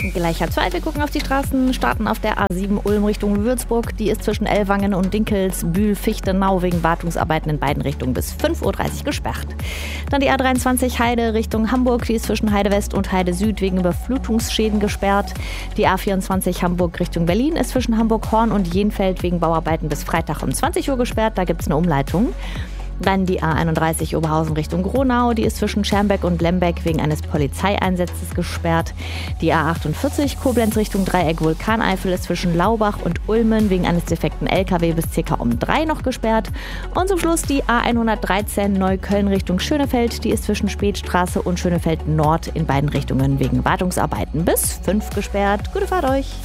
Gleicher 2, wir gucken auf die Straßen, starten auf der A7 Ulm Richtung Würzburg. Die ist zwischen Ellwangen und Dinkels, Bühl, Fichtenau wegen Wartungsarbeiten in beiden Richtungen bis 5.30 Uhr gesperrt. Dann die A23 Heide Richtung Hamburg, die ist zwischen Heide West und Heide Süd wegen Überflutungsschäden gesperrt. Die A24 Hamburg Richtung Berlin ist zwischen Hamburg-Horn und Jenfeld wegen Bauarbeiten bis Freitag um 20 Uhr gesperrt, da gibt es eine Umleitung. Dann die A31 Oberhausen Richtung Gronau, die ist zwischen Schermbeck und Lembeck wegen eines Polizeieinsatzes gesperrt. Die A48 Koblenz Richtung Dreieck Vulkaneifel ist zwischen Laubach und Ulmen wegen eines defekten LKW bis ca. um 3 noch gesperrt. Und zum Schluss die A113 Neukölln Richtung Schönefeld, die ist zwischen Spätstraße und Schönefeld Nord in beiden Richtungen wegen Wartungsarbeiten bis 5 gesperrt. Gute Fahrt euch!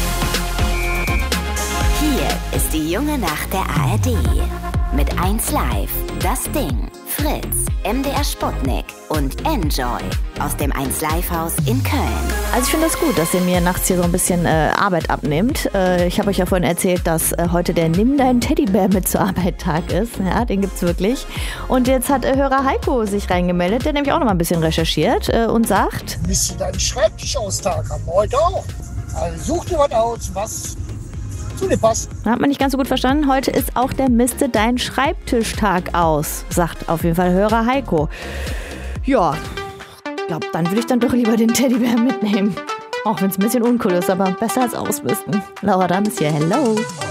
Hier ist die junge Nacht der ARD. Mit 1Live, Das Ding, Fritz, MDR Sputnik und Enjoy aus dem 1Live-Haus in Köln. Also ich finde das gut, dass ihr mir nachts hier so ein bisschen Arbeit abnimmt. Ich habe euch ja vorhin erzählt, dass heute der Nimm deinen Teddybär mit zur Arbeit Tag ist. Ja, den gibt's wirklich. Und jetzt hat Hörer Heiko sich reingemeldet, der nämlich auch noch mal ein bisschen recherchiert und sagt: Misst du deinen Schreibtisch aus Tag haben wir heute auch. Also such dir was aus, was zu dir passt. Hat man nicht ganz so gut verstanden. Heute ist auch der Miste dein Schreibtischtag aus, sagt auf jeden Fall Hörer Heiko. Ja, ich glaube, dann würde ich dann doch lieber den Teddybär mitnehmen. Auch wenn es ein bisschen uncool ist, aber besser als ausmisten. Laura Damm ist hier. Hello.